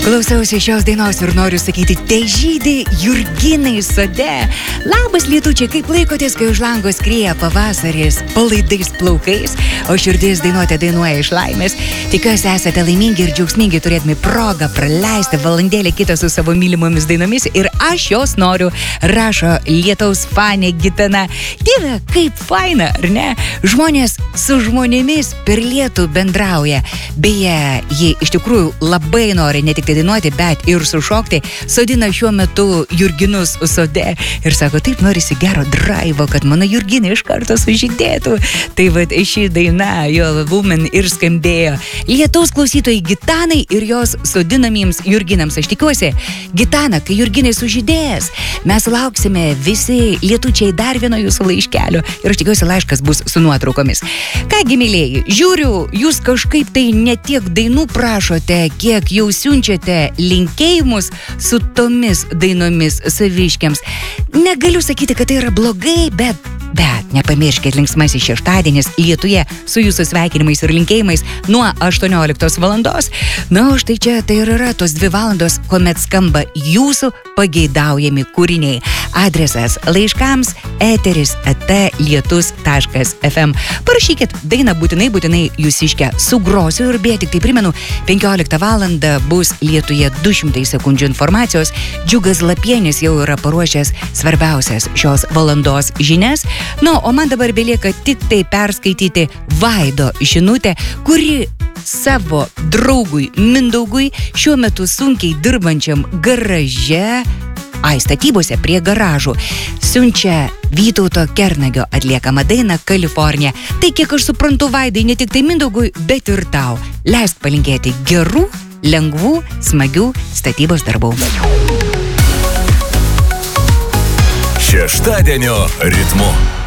Klausausi šios dainos ir noriu sakyti, težydį Jurginai sode. Labas lietučiai, kaip laikotės, kai už lango skrieja pavasaris palaidais plaukais, o širdis dainuotė dainuoja iš laimės. Tikiuosi esate laimingi ir džiaugsmingi, turėtume progą praleisti valandėlę kitą su savo mylimomis dainomis ir aš jos noriu, rašo lietaus fanė Gitana. Dieve, kaip faina, ar ne? Žmonės su žmonėmis per lietų bendrauja. Beje, ji iš tikrųjų labai nori ne tik tai dainuoti, bet ir sušokti. Sodina šiuo metu Jurginus sode ir sako, taip norisi gero draivo, kad mano Jurginė iš karto sužydėtų. Tai va, ši daina jo Woman ir skambėjo lietaus klausytojai Gitanai ir jos sodinamiems Jurginams. Aš tikiuosi, Gitana, kai Jurginai sužydės, mes lauksime visi lietučiai dar vieno jūsų laiškelio ir aš tikiuosi laiškas bus su nuotraukomis. Kągi, mylėjai, žiūriu, jūs kažkaip tai ne tiek dainų prašote, kiek jau siunčiate linkėjimus su tomis dainomis saviškiams. Negaliu sakyti, kad tai yra blogai, bet nepamirškit, linksmasis šeštadienis Lietuje su jūsų sveikinimais ir linkėjimais nuo 18 valandos. Na, o štai čia tai ir yra tos 2 valandos, kuomet skamba jūsų pageidaujami kūriniai. Adresas laiškams eteris@lietus.fm. Parašykit dainą būtinai jūsiškę sugrosiu ir beje, tik tai primenu, 15 valandą bus Lietuje 200 sekundžių informacijos. Džiugas Lapienis jau yra paruošęs svarbiausias šios valandos žinias. Na, o man dabar belieka tik tai perskaityti Vaido žinutę, kuri savo draugui Mindaugui šiuo metu sunkiai dirbančiam garaže, statybose prie garažų, siunčia Vytauto Kernagio atliekamą dainą Kalifornija. Tai kiek aš suprantu, Vaidai, ne tik tai Mindaugui, bet ir tau. Leisk palinkėti gerų, lengvų, smagių statybos darbų. Šeštadienio ritmu.